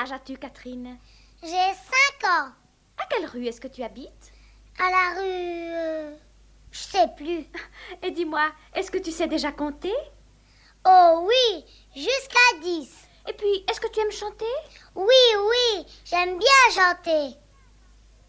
âge as-tu, Catherine? J'ai 5 ans. À quelle rue est-ce que tu habites? À la rue... je sais plus. Et dis-moi, est-ce que tu sais déjà compter? Oh oui, jusqu'à 10. Et puis, est-ce que tu aimes chanter? Oui, j'aime bien chanter.